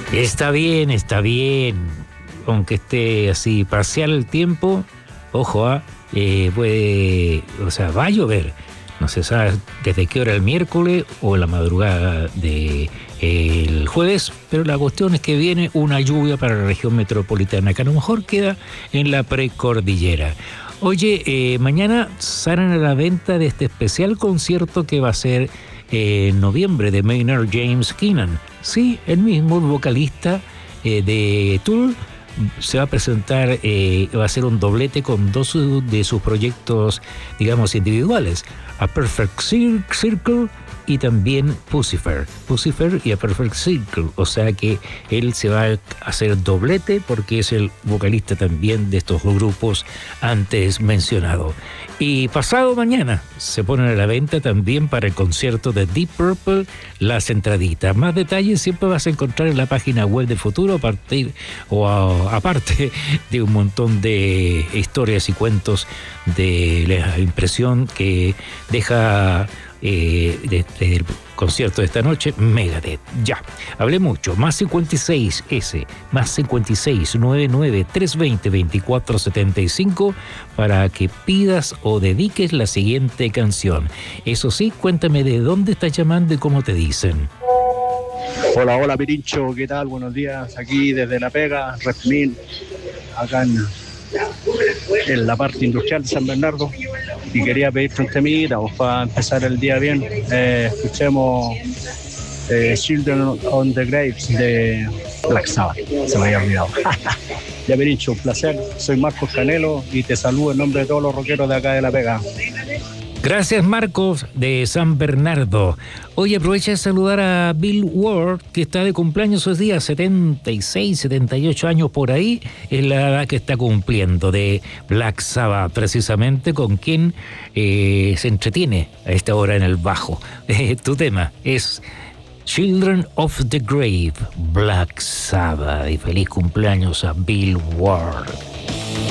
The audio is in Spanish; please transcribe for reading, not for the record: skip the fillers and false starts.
Está bien, está bien. Aunque esté así parcial el tiempo, ojo, puede, o sea, va a llover. No se sabe desde qué hora el miércoles o la madrugada del jueves, pero la cuestión es que viene una lluvia para la región metropolitana, que a lo mejor queda en la precordillera. Oye, mañana salen a la venta de este especial concierto que va a ser en noviembre de Maynard James Keenan. Sí, el mismo vocalista de Tool se va a presentar, va a hacer un doblete con dos de sus proyectos, digamos, individuales, A Perfect Circle y también Pucifer y A Perfect Circle. O sea que él se va a hacer doblete porque es el vocalista también de estos grupos antes mencionados. Y pasado mañana se ponen a la venta también para el concierto de Deep Purple las entraditas. Más detalles siempre vas a encontrar en la página web de Futuro aparte de un montón de historias y cuentos de la impresión que deja del concierto de esta noche, Megadeth. Ya, hablé mucho. Más 56 99 320 2475 para que pidas o dediques la siguiente canción. Eso sí, cuéntame de dónde estás llamando y cómo te dicen. Hola Pirincho, ¿qué tal? Buenos días, aquí desde La Pega, Redmil, acá en la parte industrial de San Bernardo, y quería pedirte un temita para empezar el día bien. Escuchemos Children on the Graves de Black Sabbath, se me había olvidado. Ya Pirincho, un placer, soy Marcos Canelo y te saludo en nombre de todos los rockeros de acá de La Pega. Gracias, Marcos, de San Bernardo. Hoy aprovecha de saludar a Bill Ward, que está de cumpleaños hoy día, 76, 78 años por ahí, es la edad que está cumpliendo de Black Sabbath, precisamente con quien se entretiene a esta hora en el bajo. Tu tema es Children of the Grave, Black Sabbath, y feliz cumpleaños a Bill Ward.